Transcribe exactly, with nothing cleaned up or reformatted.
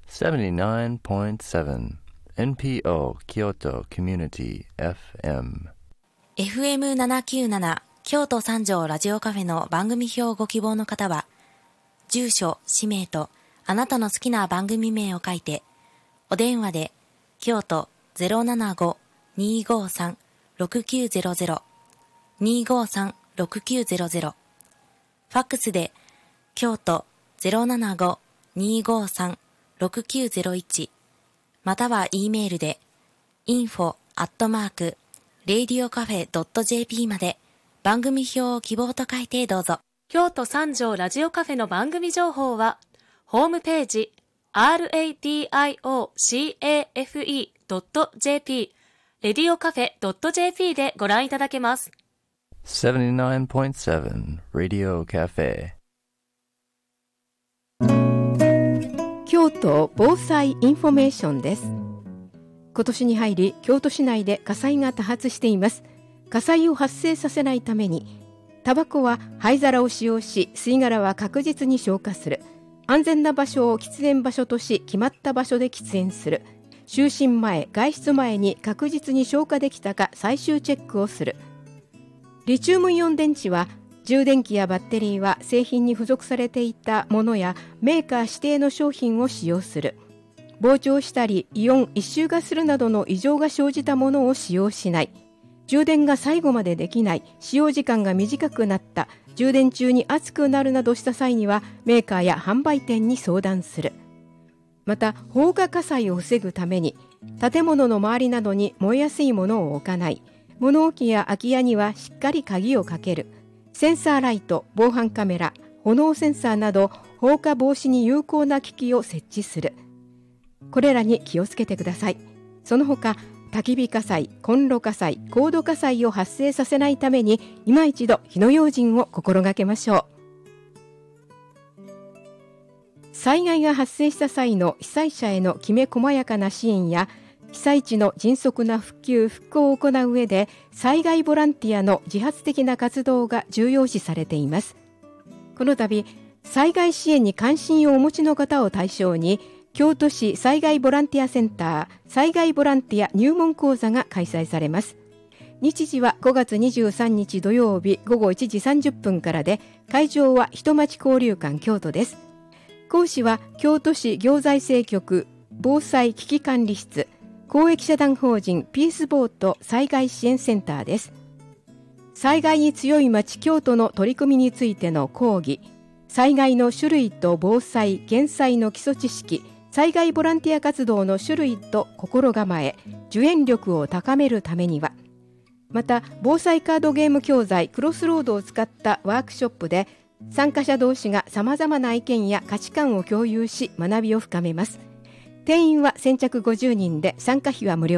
セブンティナインポイントセブン エヌピーオー 京都コミュニティ エフエムエフエムななきゅうなな 京都三条ラジオカフェの番組表をご希望の方は、住所、氏名とあなたの好きな番組名を書いて、お電話で京都 ゼロななご にーごーさん ろくきゅうゼロゼロ にーごーさん ろくきゅうゼロゼロ、ファックスで京都 ゼロななご にーごーさん ろくきゅうゼロいち、または E メールで インフォ アットマーク レイディオカフェ ドット ジェーピー まで番組表を希望と書いてどうぞ。 京都三条ラジオカフェの番組情報はホームページ ラディオカフェ ドット ジェーピー レディオカフェ ドット ジェーピー でご覧いただけます。 セブンティナインポイントセブン Radio Cafe。 京都防災インフォメーションです。今年に入り京都市内で火災が多発しています。火災を発生させないために、タバコは灰皿を使用し、吸い殻は確実に消火する。安全な場所を喫煙場所とし、決まった場所で喫煙する。就寝前、外出前に確実に消火できたか最終チェックをする。リチウムイオン電池は、充電器やバッテリーは製品に付属されていたものやメーカー指定の商品を使用する。膨張したりイオン一臭がするなどの異常が生じたものを使用しない。充電が最後までできない、使用時間が短くなった、充電中に熱くなるなどした際にはメーカーや販売店に相談する。また放火火災を防ぐために建物の周りなどに燃えやすいものを置かない。物置や空き家にはしっかり鍵をかける。センサーライト、防犯カメラ、炎センサーなど放火防止に有効な機器を設置する。これらに気をつけてください。その他、焚き火火災、コンロ火災、コード火災を発生させないために、今一度火の用心を心がけましょう。災害が発生した際の被災者へのきめ細やかな支援や、被災地の迅速な復旧・復興を行う上で、災害ボランティアの自発的な活動が重要視されています。この度、災害支援に関心をお持ちの方を対象に、京都市災害ボランティアセンター災害ボランティア入門講座が開催されます。日時はごがつにじゅうさんにち土曜日ごごいちじさんじゅっぷんからで、会場は人町交流館京都です。講師は京都市行財政局防災危機管理室公益社団法人ピースボート災害支援センターです。災害に強い町京都の取り組みについての講義、災害の種類と防災・減災の基礎知識、災害ボランティア活動の種類と心構え、受援力を高めるためには、また防災カードゲーム教材クロスロードを使ったワークショップで参加者同士がさまざまな意見や価値観を共有し学びを深めます。定員は先着ごじゅうにんで参加費は無料